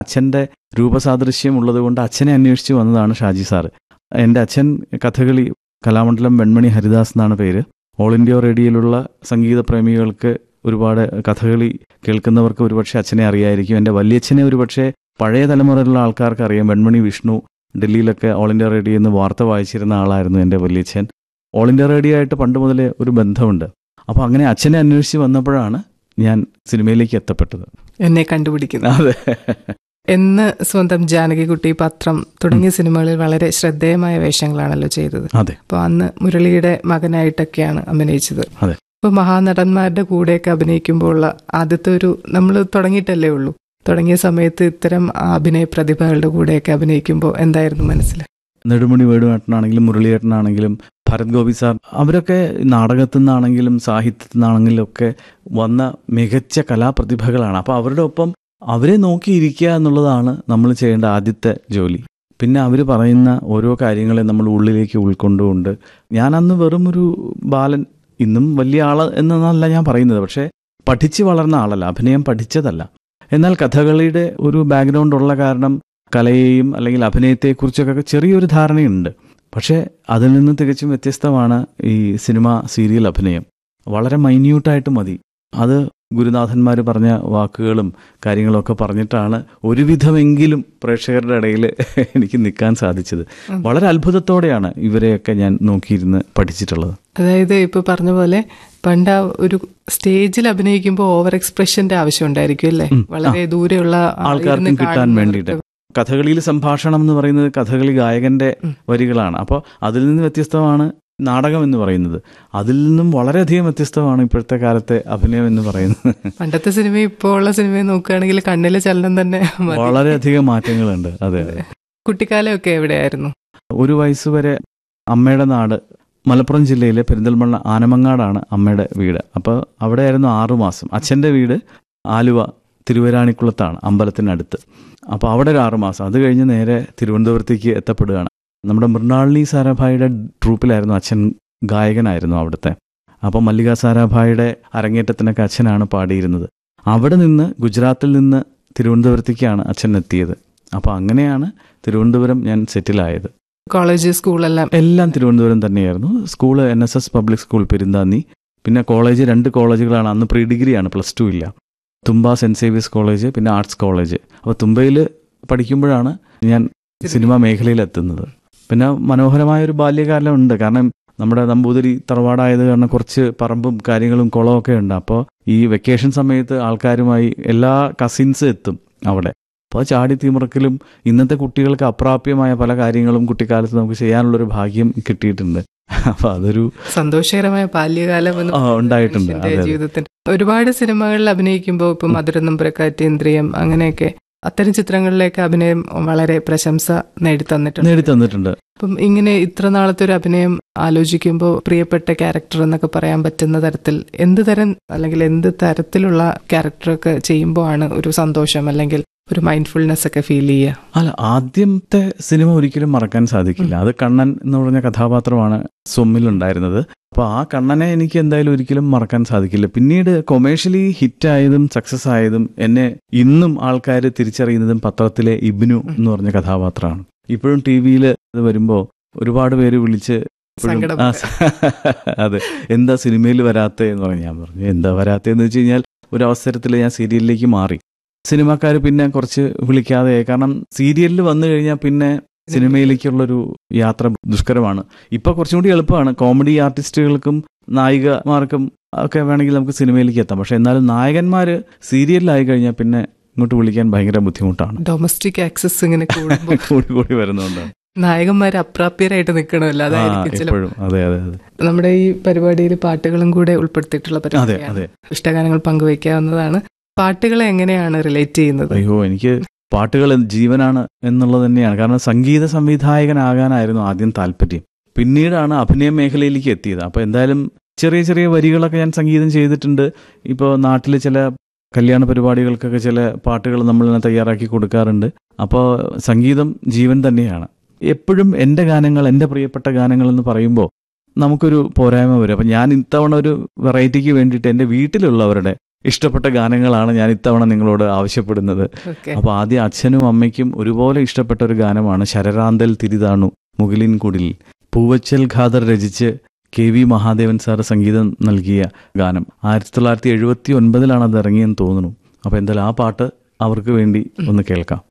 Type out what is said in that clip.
അച്ഛൻ്റെ രൂപസാദൃശ്യം ഉള്ളതുകൊണ്ട് അച്ഛനെ അന്വേഷിച്ച് വന്നതാണ് ഷാജി സാറ്. എൻ്റെ അച്ഛൻ കഥകളി കലാമണ്ഡലം വെൺമണി ഹരിദാസ് എന്നാണ് പേര്. ഓൾ ഇന്ത്യ റേഡിയോയിലുള്ള സംഗീത പ്രേമികൾക്ക് ഒരുപാട് കഥകളി കേൾക്കുന്നവർക്ക് ഒരുപക്ഷെ അച്ഛനെ അറിയായിരിക്കും. എൻ്റെ വലിയച്ഛനെ ഒരുപക്ഷെ പഴയ തലമുറയിലുള്ള ആൾക്കാർക്ക് അറിയാം. Venmony Vishnu ഡൽഹിയിലൊക്കെ all India radio എന്ന് വാർത്ത വായിച്ചിരുന്ന ആളായിരുന്നു എൻ്റെ വലിയച്ഛൻ. ഓൾ ഇന്ത്യ റേഡിയോ ആയിട്ട് പണ്ട് മുതലേ ഒരു ബന്ധമുണ്ട്. അപ്പോൾ അങ്ങനെ അച്ഛനെ അന്വേഷിച്ച് വന്നപ്പോഴാണ് ഞാൻ സിനിമയിലേക്ക് എത്തപ്പെട്ടത്. എന്നെ കണ്ടുപിടിക്കുന്നത്. അതെ. എന്ന് സ്വന്തം ജാനകിക്കുട്ടി, പത്രം തുടങ്ങിയ സിനിമകളിൽ വളരെ ശ്രദ്ധേയമായ വേഷങ്ങളാണല്ലോ ചെയ്തത്. അതെ. അപ്പോൾ അന്ന് മുരളിയുടെ മകനായിട്ടൊക്കെയാണ് അഭിനയിച്ചത്. അതെ. ഇപ്പോൾ മഹാനടന്മാരുടെ കൂടെയൊക്കെ അഭിനയിക്കുമ്പോൾ ഉള്ള ആദ്യത്തെ ഒരു, നമ്മൾ തുടങ്ങിയിട്ടല്ലേ ഉള്ളൂ, തുടങ്ങിയ സമയത്ത് ഇത്തരം അഭിനയ പ്രതിഭകളുടെ കൂടെയൊക്കെ അഭിനയിക്കുമ്പോൾ എന്തായിരുന്നു മനസ്സിൽ? നെടുമുടി വേണുവേട്ടനാണെങ്കിലും മുരളിയേട്ടനാണെങ്കിലും ഭരത് ഗോപി സാർ, അവരൊക്കെ നാടകത്തിൽ നിന്നാണെങ്കിലും സാഹിത്യത്തിൽ നിന്നാണെങ്കിലും ഒക്കെ വന്ന മികച്ച കലാപ്രതിഭകളാണ്. അപ്പോൾ അവരുടെ ഒപ്പം അവരെ നോക്കിയിരിക്കുക എന്നുള്ളതാണ് നമ്മൾ ചെയ്യേണ്ട ആദ്യത്തെ ജോലി. പിന്നെ അവർ പറയുന്ന ഓരോ കാര്യങ്ങളെ നമ്മൾ ഉള്ളിലേക്ക് ഉൾക്കൊണ്ടുകൊണ്ട്, ഞാൻ അന്ന് വെറും ഒരു ബാലൻ, ഇന്നും വലിയ ആൾ എന്നല്ല ഞാൻ പറയുന്നത്, പക്ഷേ പഠിച്ച് വളർന്ന ആളല്ല, അഭിനയം പഠിച്ചതല്ല. എന്നാൽ കഥകളിയുടെ ഒരു ബാക്ക്ഗ്രൗണ്ട് ഉള്ള കാരണം കലയെയും അല്ലെങ്കിൽ അഭിനയത്തെക്കുറിച്ചൊക്കെ ചെറിയൊരു ധാരണയുണ്ട്. പക്ഷേ അതിൽ നിന്ന് തികച്ചും വ്യത്യസ്തമാണ് ഈ സിനിമ സീരിയൽ അഭിനയം. വളരെ മൈന്യൂട്ടായിട്ട് മതി. അത് ഗുരുനാഥന്മാർ പറഞ്ഞ വാക്കുകളും കാര്യങ്ങളൊക്കെ പറഞ്ഞിട്ടാണ് ഒരുവിധമെങ്കിലും പ്രേക്ഷകരുടെ ഇടയിൽ എനിക്ക് നിൽക്കാൻ സാധിച്ചത്. വളരെ അത്ഭുതത്തോടെയാണ് ഇവരെയൊക്കെ ഞാൻ നോക്കിയിരുന്ന് പഠിച്ചിട്ടുള്ളത്. അതായത് ഇപ്പോൾ പറഞ്ഞ പോലെ പണ്ട് ഒരു സ്റ്റേജിൽ അഭിനയിക്കുമ്പോൾ ഓവർ എക്സ്പ്രഷന്റെ ആവശ്യം ഉണ്ടായിരിക്കും അല്ലേ, വളരെ ദൂരെയുള്ള ആൾക്കാർക്കും കിട്ടാൻ വേണ്ടിയിട്ട്. കഥകളിയിൽ സംഭാഷണം എന്ന് പറയുന്നത് കഥകളി ഗായകന്റെ വരികളാണ്. അപ്പോൾ അതിൽ നിന്ന് വ്യത്യസ്തമാണ് നാടകം എന്ന് പറയുന്നത്. അതിൽ നിന്നും വളരെയധികം വ്യത്യസ്തമാണ് ഇപ്പോഴത്തെ കാലത്തെ അഭിനയം എന്ന് പറയുന്നത്. പണ്ടത്തെ സിനിമ ഇപ്പോൾ ഉള്ള സിനിമയെ നോക്കുകയാണെങ്കിൽ കണ്ണിലെ ചലനം തന്നെ വളരെയധികം മാറ്റങ്ങളുണ്ട്. അതെ അതെ. കുട്ടിക്കാലമൊക്കെ എവിടെയായിരുന്നു? ഒരു വയസ്സുവരെ അമ്മയുടെ നാട് മലപ്പുറം ജില്ലയിലെ പെരിന്തൽമണ്ണ ആനമങ്ങാടാണ് അമ്മയുടെ വീട്. അപ്പോൾ അവിടെയായിരുന്നു 6 മാസം. അച്ഛൻ്റെ വീട് ആലുവ തിരുവരാണിക്കുളത്താണ്, അമ്പലത്തിനടുത്ത്. അപ്പോൾ അവിടെ ഒരു 6 മാസം. അത് കഴിഞ്ഞ് നേരെ തിരുവനന്തപുരത്തേക്ക് എത്തപ്പെടുകയാണ്. നമ്മുടെ മൃണാളിനി സാരാഭായിയുടെ ട്രൂപ്പിലായിരുന്നു അച്ഛൻ, ഗായകനായിരുന്നു അവിടുത്തെ. അപ്പോൾ മല്ലിക സാരാഭായിയുടെ അരങ്ങേറ്റത്തിനൊക്കെ അച്ഛനാണ് പാടിയിരുന്നത്. അവിടെ നിന്ന് ഗുജറാത്തിൽ നിന്ന് തിരുവനന്തപുരത്തേക്കാണ് അച്ഛൻ എത്തിയത്. അപ്പോൾ അങ്ങനെയാണ് തിരുവനന്തപുരം ഞാൻ സെറ്റിലായത്. കോളേജ്, സ്കൂളെല്ലാം തിരുവനന്തപുരം തന്നെയായിരുന്നു. School NSS public school പെരിന്താന്നി. പിന്നെ കോളേജ് 2 കോളേജുകളാണ്. അന്ന് പ്രീ ഡിഗ്രിയാണ്, +2 ഇല്ല. തുമ്പ സെൻറ്റ് സേവിയേഴ്സ് കോളേജ്, പിന്നെ ആർട്സ് കോളേജ്. അപ്പോൾ തുമ്പയിൽ പഠിക്കുമ്പോഴാണ് ഞാൻ സിനിമാ മേഖലയിലെത്തുന്നത്. പിന്നെ മനോഹരമായൊരു ബാല്യകാലം ഉണ്ട്. കാരണം നമ്മുടെ നമ്പൂതിരി തറവാടായത് കാരണം കുറച്ച് പറമ്പും കാര്യങ്ങളും കുളമൊക്കെ ഉണ്ട്. അപ്പോൾ ഈ വെക്കേഷൻ സമയത്ത് ആൾക്കാരുമായി എല്ലാ കസിൻസ് എത്തും അവിടെ. അപ്പോൾ ചാടി തിമിറക്കലും ഇന്നത്തെ കുട്ടികൾക്ക് അപ്രാപ്യമായ പല കാര്യങ്ങളും കുട്ടിക്കാലത്ത് നമുക്ക് ചെയ്യാനുള്ളൊരു ഭാഗ്യം കിട്ടിയിട്ടുണ്ട്. അപ്പൊ അതൊരു സന്തോഷകരമായ ബാല്യകാലം ഉണ്ടായിട്ടുണ്ട് ജീവിതത്തിൽ. ഒരുപാട് സിനിമകളിൽ അഭിനയിക്കുമ്പോൾ ഇപ്പൊ മധുരം നമ്പുരക്കാറ്റ്, ഇന്ദ്രിയം, അങ്ങനെയൊക്കെ അത്തരം ചിത്രങ്ങളിലേക്ക് അഭിനയം വളരെ പ്രശംസ നേടിത്തന്നിട്ടുണ്ട്. അപ്പം ഇങ്ങനെ ഇത്ര നാളത്തെ ഒരു അഭിനയം ആലോചിക്കുമ്പോൾ പ്രിയപ്പെട്ട ക്യാരക്ടർ എന്നൊക്കെ പറയാൻ പറ്റുന്ന തരത്തിൽ എന്ത് തരത്തിലുള്ള ക്യാരക്ടറൊക്കെ ചെയ്യുമ്പോൾ ആണ് ഒരു സന്തോഷം അല്ലെങ്കിൽ ഒരു മൈൻഡ്ഫുൾനെസ് ഒക്കെ ഫീൽ ചെയ്യുക? അല്ല, ആദ്യത്തെ സിനിമ ഒരിക്കലും മറക്കാൻ സാധിക്കില്ല. അത് കണ്ണൻ എന്ന് പറഞ്ഞ കഥാപാത്രമാണ് സ്വമ്മിലുണ്ടായിരുന്നത്. അപ്പോൾ ആ കണ്ണനെ എനിക്ക് എന്തായാലും ഒരിക്കലും മറക്കാൻ സാധിക്കില്ല. പിന്നീട് കൊമേഴ്ഷ്യലി ഹിറ്റായതും സക്സസ് ആയതും എന്നെ ഇന്നും ആൾക്കാർ തിരിച്ചറിയുന്നതും പത്രത്തിലെ ഇബ്നു എന്ന് പറഞ്ഞ കഥാപാത്രമാണ്. ഇപ്പോഴും TV-യിൽ അത് വരുമ്പോൾ ഒരുപാട് പേര് വിളിച്ച് അതെ, എന്താ സിനിമയിൽ വരാത്തേ എന്ന് പറഞ്ഞു. ഞാൻ പറഞ്ഞു എന്താ വരാത്തേന്ന് വെച്ച് കഴിഞ്ഞാൽ ഒരു അവസരത്തിൽ ഞാൻ സീരിയലിലേക്ക് മാറി. സിനിമാക്കാർ പിന്നെ കുറച്ച് വിളിക്കാതെ, കാരണം സീരിയലിൽ വന്നു കഴിഞ്ഞാൽ പിന്നെ സിനിമയിലേക്കുള്ളൊരു യാത്ര ദുഷ്കരമാണ്. ഇപ്പോൾ കുറച്ചും കൂടി എളുപ്പമാണ്. കോമഡി ആർട്ടിസ്റ്റുകൾക്കും നായികമാർക്കും ഒക്കെ വേണമെങ്കിൽ നമുക്ക് സിനിമയിലേക്ക് എത്താം. പക്ഷെ എന്നാലും നായകന്മാർ സീരിയലിലായി കഴിഞ്ഞാൽ പിന്നെ ഇങ്ങോട്ട് വിളിക്കാൻ ഭയങ്കര ബുദ്ധിമുട്ടാണ്. ഡൊമസ്റ്റിക് ആക്സസ് ഇങ്ങനെ കൂടി വരുന്നതുകൊണ്ടാണ്. നായകന്മാർ അപ്രാപ്യരായിട്ട് നിൽക്കണമല്ലോ, അതായിരിക്കും. അതെ. നമ്മുടെ ഈ പരിപാടിയിൽ പാട്ടുകളും കൂടെ ഉൾപ്പെടുത്തിയിട്ടുള്ള പരിപാടിയാണ്. ഇഷ്ടഗാനങ്ങൾ പങ്കുവയ്ക്കാവുന്നതാണ്. പാട്ടുകളെ എങ്ങനെയാണ് റിലേറ്റ് ചെയ്യുന്നത്? അയ്യോ, എനിക്ക് പാട്ടുകൾ ജീവനാണ് എന്നുള്ളത് തന്നെയാണ്. കാരണം സംഗീത സംവിധായകനാകാനായിരുന്നു ആദ്യം താല്പര്യം. പിന്നീടാണ് അഭിനയ മേഖലയിലേക്ക് എത്തിയത്. അപ്പോൾ എന്തായാലും ചെറിയ ചെറിയ വരികളൊക്കെ ഞാൻ സംഗീതം ചെയ്തിട്ടുണ്ട്. ഇപ്പോൾ നാട്ടിൽ ചില കല്യാണ പരിപാടികൾക്കൊക്കെ ചില പാട്ടുകൾ നമ്മൾ തയ്യാറാക്കി കൊടുക്കാറുണ്ട്. അപ്പോൾ സംഗീതം ജീവൻ തന്നെയാണ്. എപ്പോഴും എൻ്റെ ഗാനങ്ങൾ, എൻ്റെ പ്രിയപ്പെട്ട ഗാനങ്ങൾ എന്ന് പറയുമ്പോൾ നമുക്കൊരു പോരായ്മ വരും. അപ്പം ഞാൻ ഇത്തവണ ഒരു വെറൈറ്റിക്ക് വേണ്ടിയിട്ട് എൻ്റെ വീട്ടിലുള്ളവരുടെ ഇഷ്ടപ്പെട്ട ഗാനങ്ങളാണ് ഞാൻ ഇത്തവണ നിങ്ങളോട് ആവശ്യപ്പെടുന്നത്. അപ്പോൾ ആദ്യം അച്ഛനും അമ്മയ്ക്കും ഒരുപോലെ ഇഷ്ടപ്പെട്ട ഒരു ഗാനമാണ് ശരറാന്തൽ തിരിതാണു മുകിലിൻ കുടിൽ. പൂവച്ചൽ ഖാദർ രചിച്ച് KV മഹാദേവൻ സാർ സംഗീതം നൽകിയ ഗാനം. 1979 അത് ഇറങ്ങിയെന്ന് തോന്നുന്നു. അപ്പോൾ എന്തായാലും ആ പാട്ട് അവർക്ക് വേണ്ടി ഒന്ന് കേൾക്കാം.